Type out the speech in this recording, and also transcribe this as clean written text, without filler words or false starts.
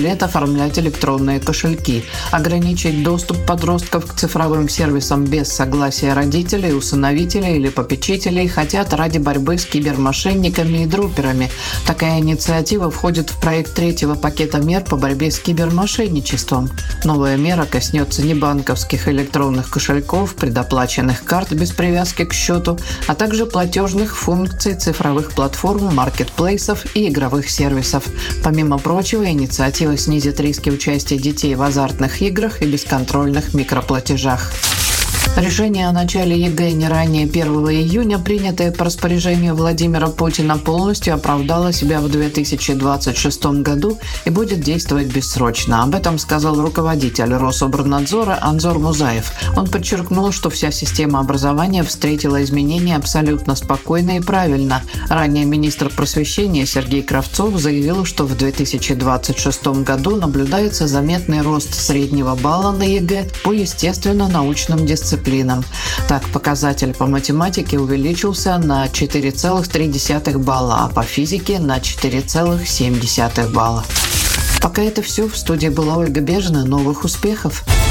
лет оформлять электронные кошельки, ограничить доступ подростков к цифровым сервисам без согласия родителей, усыновителей или попечителей хотят ради борьбы с кибермошенниками и друперами. Такая инициатива входит в проект третьего пакета мер по борьбе с кибермошенничеством. Новая мера коснется небанковских электронных кошельков, предоплаченных карт без привязки к счету, а также платежных функций цифровых платформ, маркетплейсов и игровых сервисов. Помимо прочего, инициатива снизит риски участия детей в азартных играх и бесконтрольных микроплатежах. Решение о начале ЕГЭ не ранее 1 июня, принятое по распоряжению Владимира Путина, полностью оправдало себя в 2026 году и будет действовать бессрочно. Об этом сказал руководитель Рособорнадзора Анзор Музаев. Он подчеркнул, что вся система образования встретила изменения абсолютно спокойно и правильно. Ранее министр просвещения Сергей Кравцов заявил, что в 2026 году наблюдается заметный рост среднего балла на ЕГЭ по естественно-научным дисциплинам. Так, показатель по математике увеличился на 4,3 балла, а по физике на 4,7 балла. Пока это все. В студии была Ольга Бежина. Новых успехов!